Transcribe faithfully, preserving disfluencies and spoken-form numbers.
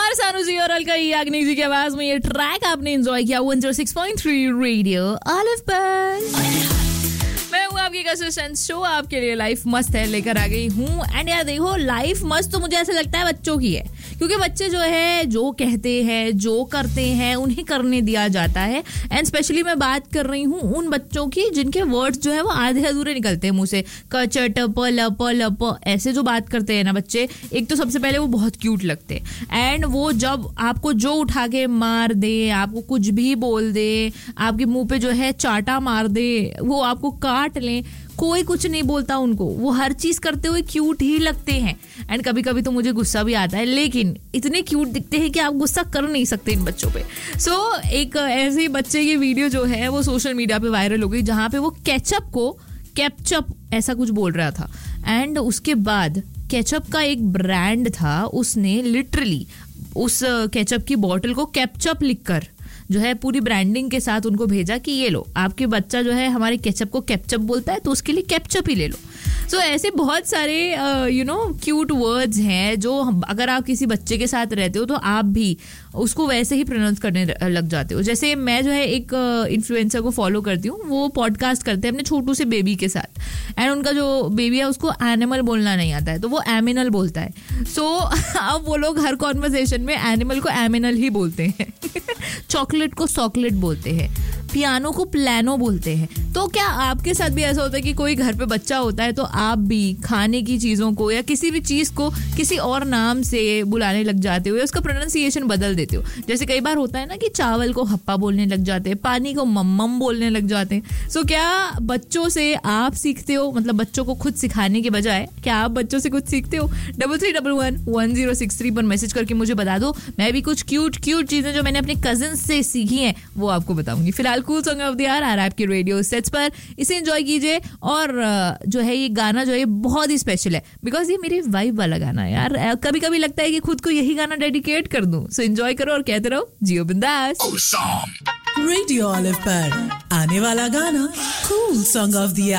कुमार सानू जी और अलका याग्निक जी की आवाज में ये ट्रैक आपने एंजॉय किया one zero six point three radio olive पर। मैं हूँ आपकी कंसिस्टेंट शो आपके लिए लाइफ मस्त है लेकर आ गई हूँ। एंड यार देखो, लाइफ मस्त तो मुझे ऐसा लगता है बच्चों की है, क्योंकि बच्चे जो है जो कहते हैं जो करते हैं उन्हें करने दिया जाता है। एंड स्पेशली मैं बात कर रही हूँ उन बच्चों की जिनके वर्ड्स जो है वो आधे अधूरे निकलते हैं मुंह से। क च ट प ल प ल प ऐसे जो बात करते हैं ना बच्चे, एक तो सबसे पहले वो बहुत क्यूट लगते हैं। एंड वो जब आपको जो उठा के मार दे, आपको कुछ भी बोल दे, आपके मुंह पे जो है चाटा मार दे, वो आपको काट लें, कोई कुछ नहीं बोलता उनको। वो हर चीज करते हुए क्यूट ही लगते हैं। एंड कभी कभी तो मुझे गुस्सा भी आता है, लेकिन इतने क्यूट दिखते हैं कि आप गुस्सा कर नहीं सकते इन बच्चों पे। सो so, एक ऐसे बच्चे की वीडियो जो है वो सोशल मीडिया पे वायरल हो गई, जहां पे वो केचप को कैपचप ऐसा कुछ बोल रहा था। एंड उसके बाद केचप का एक ब्रांड था, उसने लिटरली उस केचप की बॉटल को कैपचप लिखकर जो है पूरी ब्रांडिंग के साथ उनको भेजा कि ये लो, आपके बच्चा जो है हमारे केचप को कैपचप बोलता है तो उसके लिए कैपचप ही ले लो। सो so, ऐसे बहुत सारे यू नो क्यूट वर्ड्स हैं जो अगर आप किसी बच्चे के साथ रहते हो तो आप भी उसको वैसे ही प्रोनाउंस करने लग जाते हो। जैसे मैं जो है एक इन्फ्लुएंसर uh, को फॉलो करती हूँ, वो पॉडकास्ट करते हैं अपने छोटू से बेबी के साथ। एंड उनका जो बेबी है उसको एनिमल बोलना नहीं आता है, तो वो एमिनल बोलता है। सो so, अब वो लोग हर कॉन्वर्सेशन में एनिमल को एमिनल ही बोलते हैं चॉकलेट को चॉकलेट बोलते हैं, पियानो को प्लानो बोलते हैं। तो क्या आपके साथ भी ऐसा होता है कि कोई घर पे बच्चा होता है तो आप भी खाने की चीजों को या किसी भी चीज को किसी और नाम से बुलाने लग जाते हो या उसका प्रोनाउंसिएशन बदल देते हो? जैसे कई बार होता है ना कि चावल को हप्पा बोलने लग जाते हैं, पानी को मम्मम बोलने लग जाते हैं। सो क्या बच्चों से आप सीखते हो? मतलब बच्चों को खुद सिखाने के बजाय क्या आप बच्चों से कुछ सीखते हो? Double three double one one zero six three पर मैसेज करके मुझे बता दो। मैं भी कुछ क्यूट क्यूट चीजें जो मैंने अपने कजिन से सीखी हैं वो आपको बताऊंगी। फिलहाल cool song of the year आ रहा है आपके रेडियो सेट्स पर, इसे एंजॉय कीजिए। और जो है ये गाना जो है बहुत ही स्पेशल है, बिकॉज ये मेरी वाइब वाला गाना है यार। कभी कभी लगता है कि खुद को यही गाना डेडिकेट कर दूं। सो एंजॉय करो और कहते रहो जियो बिंदास। रेडियो ऑलिव पर आने वाला गाना cool song of the year.